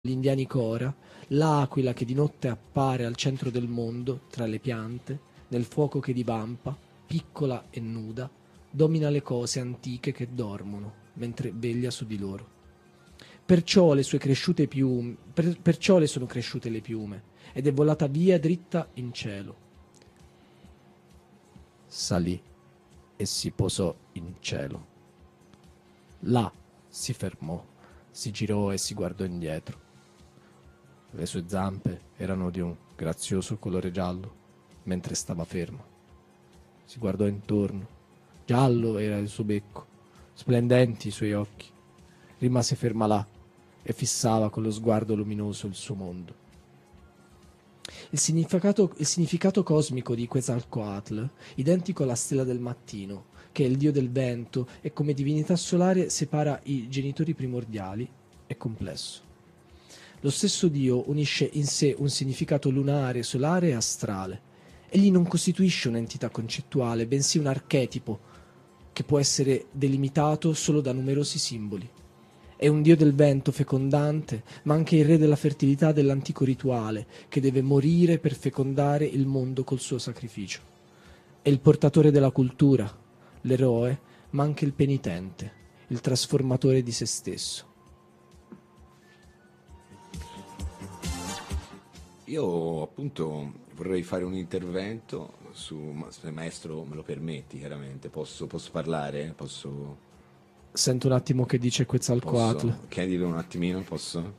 gli indiani Cora, l'aquila che di notte appare al centro del mondo, tra le piante, nel fuoco che divampa, piccola e nuda, domina le cose antiche che dormono, mentre veglia su di loro. Perciò le sono cresciute le piume, ed è volata via dritta in cielo. Salì e si posò in cielo. Là si fermò, si girò e si guardò indietro. Le sue zampe erano di un grazioso colore giallo, mentre stava fermo. Si guardò intorno. Giallo era il suo becco, splendenti i suoi occhi. Rimase ferma là e fissava con lo sguardo luminoso il suo mondo. Il significato cosmico di Quetzalcoatl, identico alla stella del mattino, che è il dio del vento e come divinità solare separa i genitori primordiali, è complesso. Lo stesso dio unisce in sé un significato lunare, solare e astrale. Egli non costituisce un'entità concettuale, bensì un archetipo che può essere delimitato solo da numerosi simboli. È un dio del vento fecondante, ma anche il re della fertilità dell'antico rituale, che deve morire per fecondare il mondo col suo sacrificio. È il portatore della cultura, l'eroe, ma anche il penitente, il trasformatore di se stesso. Io appunto vorrei fare un intervento se maestro me lo permetti, chiaramente. Posso parlare? Sento un attimo che dice Quetzalcoatl. Chiedilo un attimino, posso?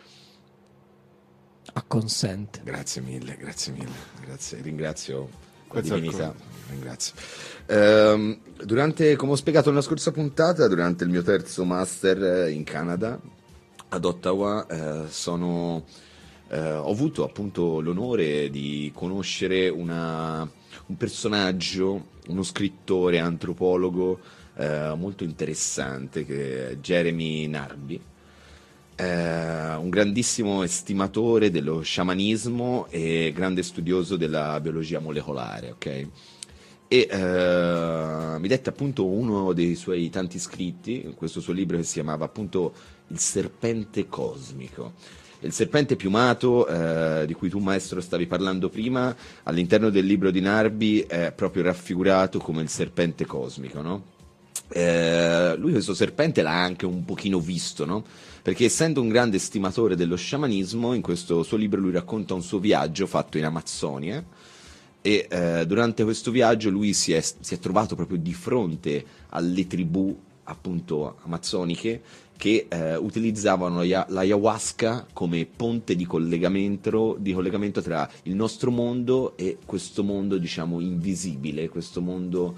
Acconsente. Grazie mille, ringrazio la divinità. Ringrazio. Come ho spiegato nella scorsa puntata, durante il mio terzo master in Canada, ad Ottawa, ho avuto appunto l'onore di conoscere un personaggio, uno scrittore, antropologo molto interessante, che è Jeremy Narby, un grandissimo estimatore dello sciamanismo e grande studioso della biologia molecolare, ok? E mi dette appunto uno dei suoi tanti scritti, questo suo libro che si chiamava appunto Il serpente cosmico. Il serpente piumato, di cui tu maestro stavi parlando prima, all'interno del libro di Narby è proprio raffigurato come il serpente cosmico, no? Lui questo serpente l'ha anche un pochino visto, no? Perché essendo un grande estimatore dello sciamanismo, in questo suo libro lui racconta un suo viaggio fatto in Amazzonia, e durante questo viaggio lui si è trovato proprio di fronte alle tribù appunto amazzoniche che utilizzavano l'ayahuasca come ponte di collegamento tra il nostro mondo e questo mondo, diciamo, invisibile, questo mondo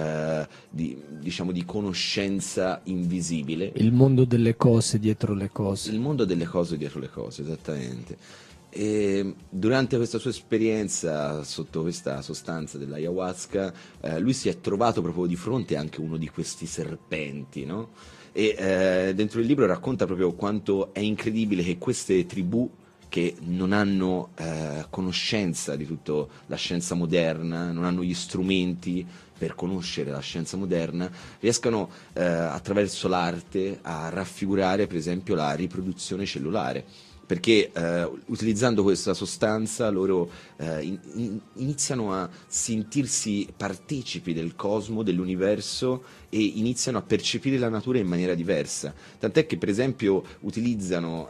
di conoscenza invisibile. Il mondo delle cose dietro le cose. Il mondo delle cose dietro le cose, esattamente. E durante questa sua esperienza sotto questa sostanza dell'ayahuasca, lui si è trovato proprio di fronte anche uno di questi serpenti, no? E dentro il libro racconta proprio quanto è incredibile che queste tribù che non hanno conoscenza di tutta la scienza moderna, non hanno gli strumenti per conoscere la scienza moderna, riescano attraverso l'arte a raffigurare per esempio la riproduzione cellulare. Perché utilizzando questa sostanza loro iniziano a sentirsi partecipi del cosmo, dell'universo, e iniziano a percepire la natura in maniera diversa. Tant'è che per esempio utilizzano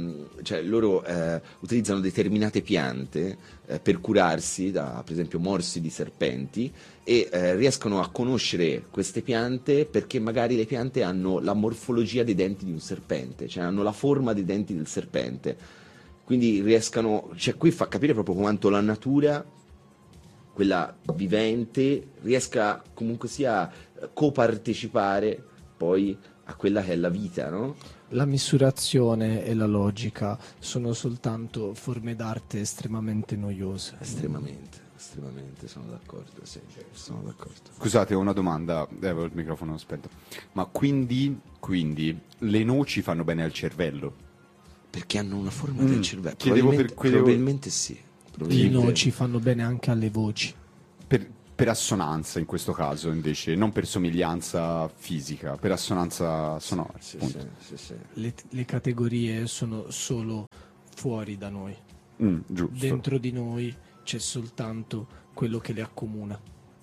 determinate piante per curarsi da per esempio morsi di serpenti, e riescono a conoscere queste piante perché magari le piante hanno la morfologia dei denti di un serpente, cioè hanno la forma dei denti del serpente. Quindi qui fa capire proprio quanto la natura, quella vivente, riesca comunque sia a copartecipare poi a quella che è la vita, no? La misurazione e la logica sono soltanto forme d'arte estremamente noiose. Estremamente, sono d'accordo, sì, sono d'accordo. Scusate, ho una domanda, avevo il microfono spento. Ma quindi le noci fanno bene al cervello? Perché hanno una forma del cervello? Chiedevo Probabilmente sì. Le noci fanno bene anche alle voci. per assonanza in questo caso invece, non per somiglianza fisica, per assonanza sonora. Sì, appunto. sì. Le categorie sono solo fuori da noi. Giusto. Dentro di noi c'è soltanto quello che le accomuna.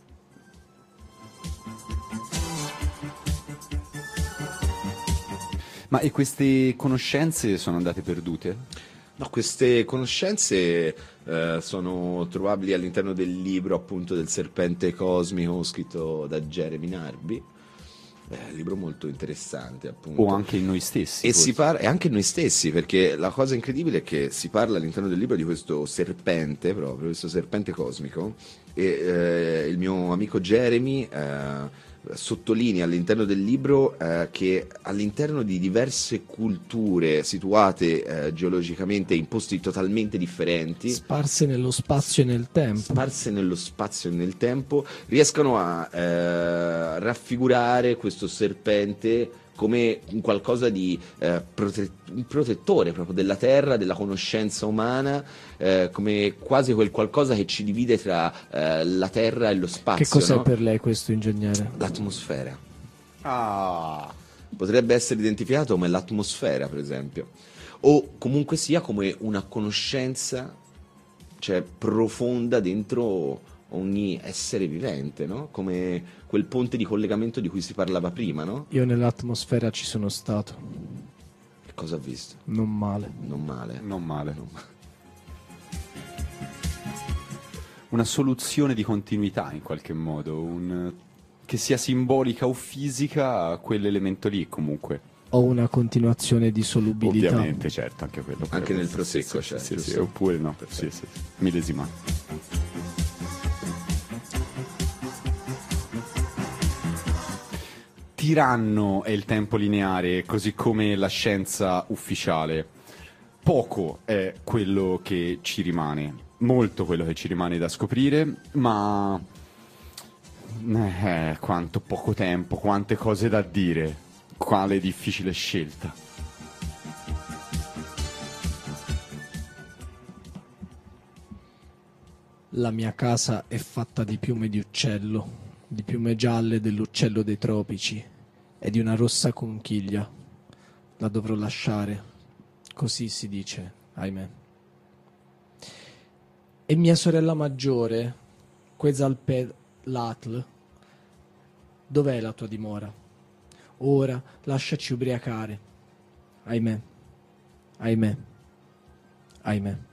Ma e queste conoscenze sono andate perdute? No, queste conoscenze sono trovabili all'interno del libro appunto del serpente cosmico scritto da Jeremy Narby. Libro molto interessante appunto. O anche in noi stessi? E forse? e anche noi stessi, perché la cosa incredibile è che si parla all'interno del libro di questo serpente, proprio, questo serpente cosmico, e il mio amico Jeremy sottolinea all'interno del libro che all'interno di diverse culture situate geologicamente in posti totalmente differenti, Sparse nello spazio e nel tempo. sparse nello spazio e nel tempo, riescano a raffigurare questo serpente come un qualcosa di un protettore proprio della terra, della conoscenza umana, come quasi quel qualcosa che ci divide tra la terra e lo spazio. Che cos'è no? per lei questo, ingegnere? L'atmosfera. Ah, Potrebbe essere identificato come l'atmosfera, per esempio, o comunque sia come una conoscenza, cioè profonda dentro ogni essere vivente, no? Come quel ponte di collegamento di cui si parlava prima, no? Io nell'atmosfera ci sono stato. Che cosa ha visto? Non male. Non male. non male. Una soluzione di continuità in qualche modo, che sia simbolica o fisica, quell'elemento lì comunque. Ho una continuazione di solubilità. Ovviamente, certo, anche quello. Anche nel Sì, prosecco sì, c'è, sì, giusto? sì, oppure no, sì, sì, sì. Millesima. Tiranno è il tempo lineare, così come la scienza ufficiale. Poco è quello che ci rimane, molto quello che ci rimane da scoprire, ma quanto poco tempo, quante cose da dire, quale difficile scelta. La mia casa è fatta di piume di uccello, di piume gialle dell'uccello dei tropici e di una rossa conchiglia. La dovrò lasciare, così si dice, ahimè. E mia sorella maggiore, Quetzalcoatl, dov'è la tua dimora? Ora lasciaci ubriacare. Ahimè, ahimè, ahimè.